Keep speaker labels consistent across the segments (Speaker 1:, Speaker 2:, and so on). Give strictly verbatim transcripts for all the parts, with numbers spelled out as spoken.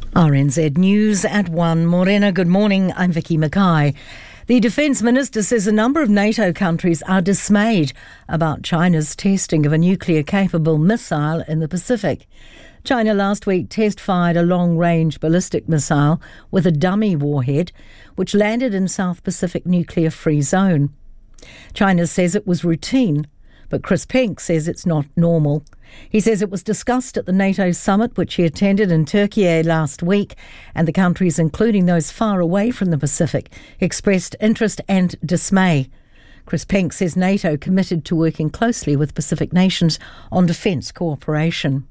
Speaker 1: R N Z News at one. Morena, good morning. I'm Vicky Mackay. The Defence Minister says a number of NATO countries are dismayed about China's testing of a nuclear-capable missile in the Pacific. China last week test-fired a long-range ballistic missile with a dummy warhead, which landed in South Pacific nuclear-free zone. China says it was routine, but Chris Penk says it's not normal. He says it was discussed at the NATO summit, which he attended in Turkey last week, and the countries, including those far away from the Pacific, expressed interest and dismay. Chris Penk says NATO committed to working closely with Pacific nations on defence cooperation.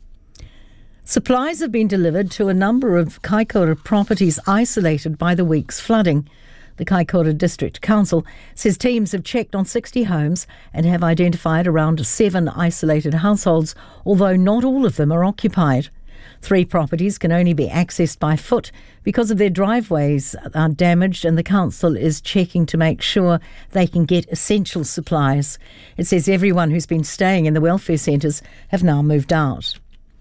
Speaker 1: Supplies have been delivered to a number of Kaikoura properties isolated by the week's flooding. The Kaikoura District Council says teams have checked on sixty homes and have identified around seven isolated households, although not all of them are occupied. Three properties can only be accessed by foot because of their driveways are damaged, and the council is checking to make sure they can get essential supplies. It says everyone who's been staying in the welfare centres have now moved out.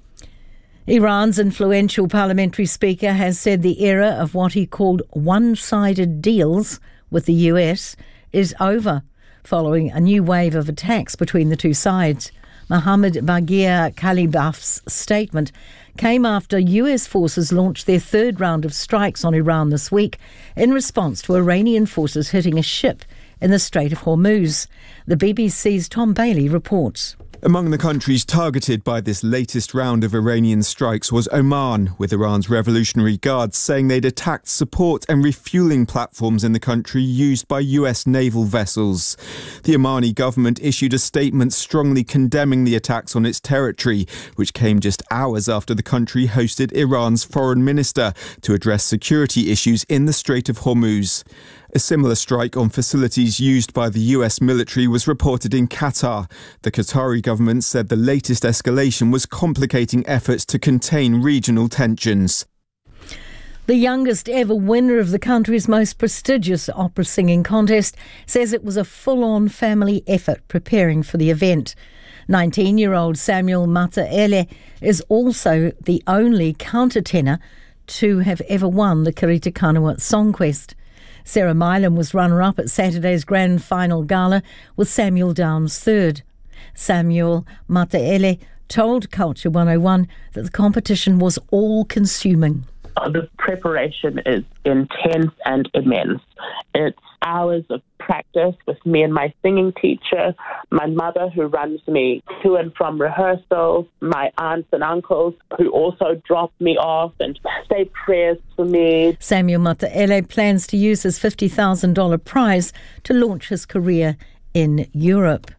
Speaker 1: Iran's influential parliamentary speaker has said the era of what he called one-sided deals with the U S is over, following a new wave of attacks between the two sides. Mohammad Baghir Khalibaf's statement came after U S forces launched their third round of strikes on Iran this week in response to Iranian forces hitting a ship in the Strait of Hormuz. The B B C's Tom Bailey reports.
Speaker 2: Among the countries targeted by this latest round of Iranian strikes was Oman, with Iran's Revolutionary Guards saying they'd attacked support and refuelling platforms in the country used by U S naval vessels. The Omani government issued a statement strongly condemning the attacks on its territory, which came just hours after the country hosted Iran's foreign minister to address security issues in the Strait of Hormuz. A similar strike on facilities used by the U S military was reported in Qatar. The Qatari government said the latest escalation was complicating efforts to contain regional tensions.
Speaker 1: The youngest ever winner of the country's most prestigious opera singing contest says it was a full-on family effort preparing for the event. nineteen-year-old Samuel Mataele is also the only countertenor to have ever won the Karita Kanawa Song Quest. Sarah Milam was runner-up at Saturday's grand final gala, with Samuel Downs third. Samuel Mataele told Culture one oh one that the competition was all-consuming.
Speaker 3: The preparation is intense and immense. It's hours of practice with me and my singing teacher, my mother who runs me to and from rehearsals, my aunts and uncles who also drop me off and say prayers for me.
Speaker 1: Samuel Mataele plans to use his fifty thousand dollars prize to launch his career in Europe.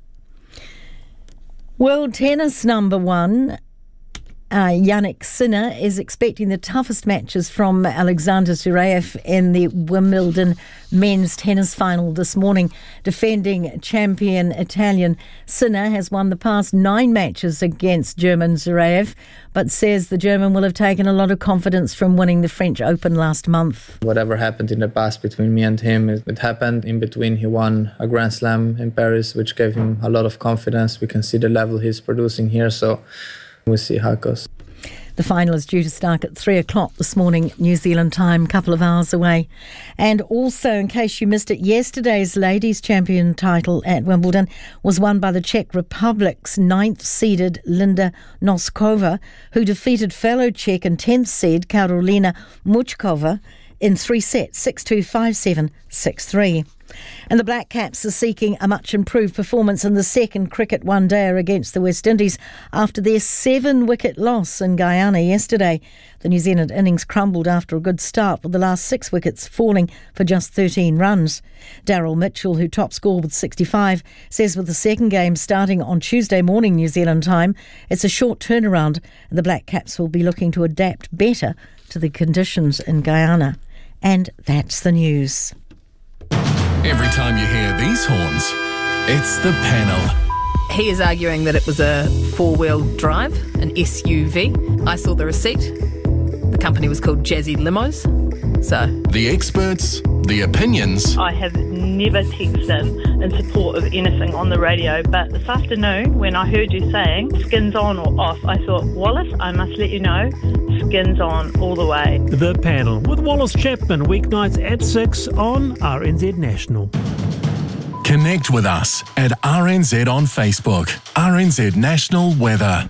Speaker 1: World tennis number one, Uh, Jannik Sinner is expecting the toughest matches from Alexander Zverev in the Wimbledon men's tennis final this morning. Defending champion Italian Sinner has won the past nine matches against German Zverev, but says the German will have taken a lot of confidence from winning the French Open last month.
Speaker 4: Whatever happened in the past between me and him, it, it happened. In between, he won a Grand Slam in Paris, which gave him a lot of confidence. We can see the level he's producing here, so we'll see how it goes.
Speaker 1: The final is due to start at three o'clock this morning, New Zealand time, a couple of hours away. And also, in case you missed it, yesterday's ladies' champion title at Wimbledon was won by the Czech Republic's ninth-seeded Linda Noskova, who defeated fellow Czech and tenth seed Karolina Muchkova in three sets, six two, five seven, six three. And the Black Caps are seeking a much improved performance in the second cricket one-dayer against the West Indies after their seven-wicket loss in Guyana yesterday. The New Zealand innings crumbled after a good start, with the last six wickets falling for just thirteen runs. Daryl Mitchell, who top scored with sixty-five, says with the second game starting on Tuesday morning New Zealand time, it's a short turnaround and the Black Caps will be looking to adapt better to the conditions in Guyana. And that's the news.
Speaker 5: Every time you hear these horns, it's the panel.
Speaker 6: He is arguing that it was a four-wheel drive, an S U V. I saw the receipt. The company was called Jazzy Limos. So
Speaker 5: the experts, the opinions.
Speaker 7: I have never text in in support of anything on the radio. But this afternoon, when I heard you saying skins on or off, I thought, Wallace, I must let you know, skins on all the way.
Speaker 8: The Panel with Wallace Chapman, weeknights at six on R N Z National.
Speaker 5: Connect with us at R N Z on Facebook. R N Z National Weather.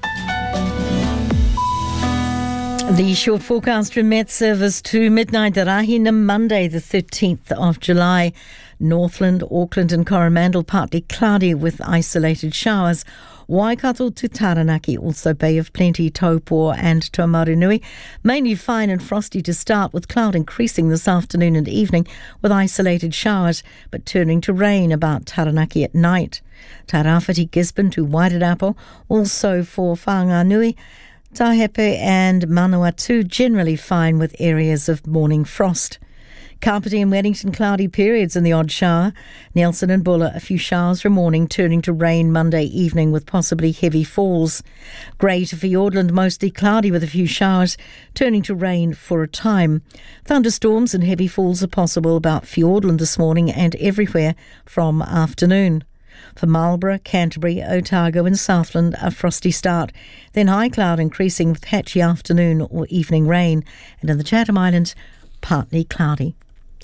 Speaker 1: The short forecast from Met Service to midnight, Rahina, Monday the thirteenth of July. Northland, Auckland and Coromandel partly cloudy with isolated showers. Waikato to Taranaki, also Bay of Plenty, Taupo and Taumarunui. Mainly fine and frosty to start, with cloud increasing this afternoon and evening with isolated showers, but turning to rain about Taranaki at night. Tairāwhiti, Gisborne to Wairarapa, also for Whanganui. Tahepe and Manawatu generally fine with areas of morning frost. Kapiti and Wellington cloudy periods and the odd shower. Nelson and Buller a few showers from morning, turning to rain Monday evening with possibly heavy falls. Grey to Fiordland mostly cloudy with a few showers, turning to rain for a time. Thunderstorms and heavy falls are possible about Fiordland this morning and everywhere from afternoon. For Marlborough, Canterbury, Otago and Southland, a frosty start. Then high cloud increasing with patchy afternoon or evening rain. And in the Chatham Islands, partly cloudy.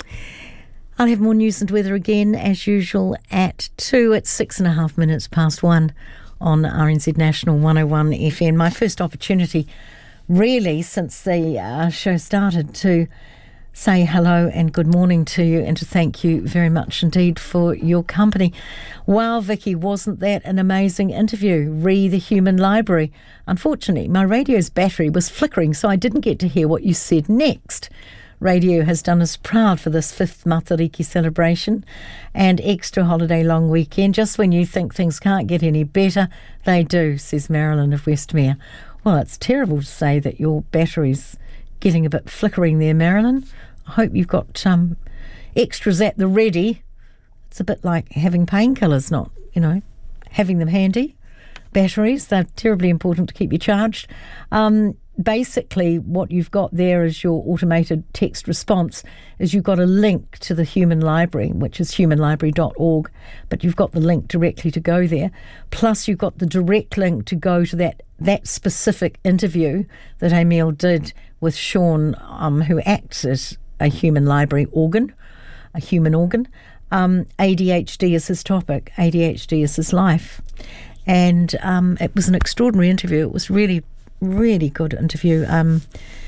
Speaker 1: I'll have more news and weather again, as usual, at two, at six and a half minutes past one on R N Z National one oh one F M. My first opportunity, really, since the uh, show started, to say hello and good morning to you and to thank you very much indeed for your company. Wow, Vicky, wasn't that an amazing interview? Re the Human Library. Unfortunately, my radio's battery was flickering, so I didn't get to hear what you said next. Radio has done us proud for this fifth Matariki celebration and extra holiday long weekend. Just when you think things can't get any better, they do, says Marilyn of Westmere. Well, it's terrible to say that your battery's getting a bit flickering there, Marilyn. I hope you've got um, extras at the ready. It's a bit like having painkillers, not, you know, having them handy. Batteries, they're terribly important to keep you charged. Um, basically, what you've got there is your automated text response, is you've got a link to the Human Library, which is human library dot org, but you've got the link directly to go there. Plus, you've got the direct link to go to that, that specific interview that Emil did with Sean, um, who acts as a human library organ, a human organ. Um, A D H D is his topic. A D H D is his life. And um, it was an extraordinary interview. It was really, really good interview. Um,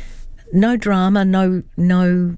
Speaker 1: no drama, no no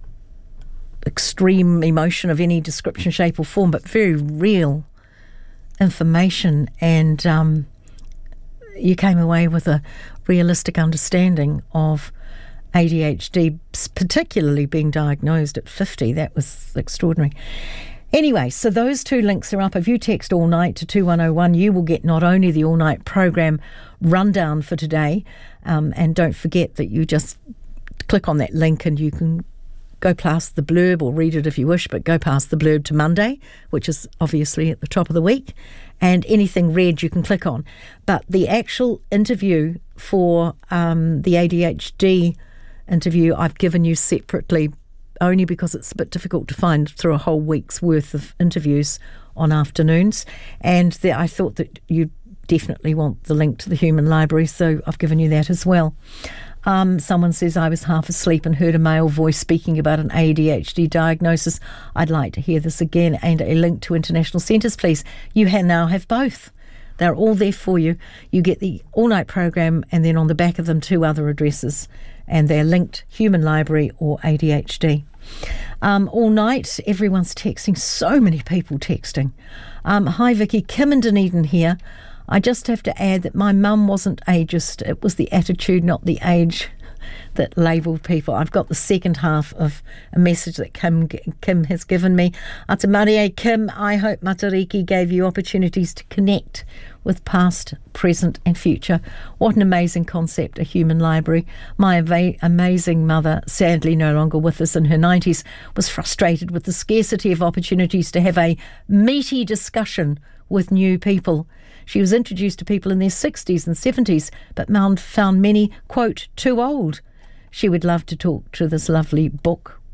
Speaker 1: extreme emotion of any description, shape or form, but very real information. And um, you came away with a realistic understanding of A D H D, particularly being diagnosed at fifty. That was extraordinary. Anyway, so those two links are up. If you text all night to two one oh one, you will get not only the all night program rundown for today, um, and don't forget that you just click on that link and you can go past the blurb or read it if you wish, but go past the blurb to Monday, which is obviously at the top of the week, and anything read you can click on. But the actual interview for um, the A D H D interview I've given you separately, only because it's a bit difficult to find through a whole week's worth of interviews on afternoons, and the, I thought that you definitely want the link to the Human Library, so I've given you that as well. Um, someone says, I was half asleep and heard a male voice speaking about an A D H D diagnosis. I'd like to hear this again, and a link to international centres, please. You now have both. They're all there for you. You get the all-night program, and then on the back of them two other addresses, and they're linked, Human Library or A D H D. Um, all night, everyone's texting, so many people texting. Um, hi Vicky, Kim in Dunedin here. I just have to add that my mum wasn't ageist. It was the attitude, not the age, that labelled people. I've got the second half of a message that Kim Kim has given me. Ata Maria Kim, I hope Matariki gave you opportunities to connect with past, present and future. What an amazing concept, a human library. My ava- amazing mother, sadly no longer with us in her nineties, was frustrated with the scarcity of opportunities to have a meaty discussion with new people. She was introduced to people in their sixties and seventies, but found many, quote, too old. She would love to talk to this lovely book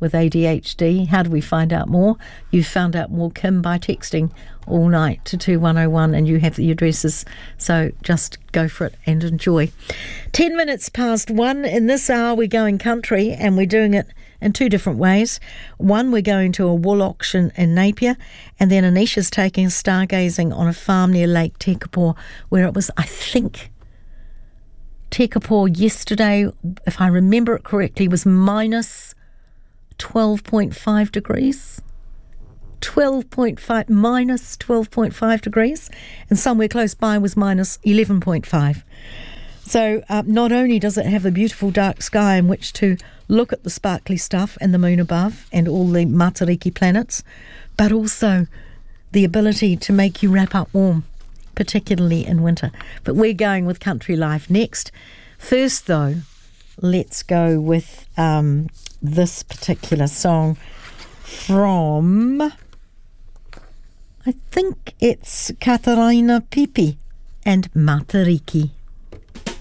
Speaker 1: with A D H D. How do we find out more? You've found out more, Kim, by texting all night to two one oh one, and you have the addresses, so just go for it and enjoy. Ten minutes past one. In this hour we're going country, and we're doing it in two different ways. One, we're going to a wool auction in Napier, and then Anisha's taking us stargazing on a farm near Lake Tekapo, where it was, I think, Tekapo yesterday, if I remember it correctly, was minus twelve point five degrees. twelve point five, minus twelve point five degrees, and somewhere close by was minus eleven point five. So uh, not only does it have a beautiful dark sky in which to look at the sparkly stuff and the moon above and all the Matariki planets, but also the ability to make you wrap up warm, particularly in winter. But we're going with country life next. First, though, let's go with um, this particular song from, I think it's Katarina Pipi and Matariki.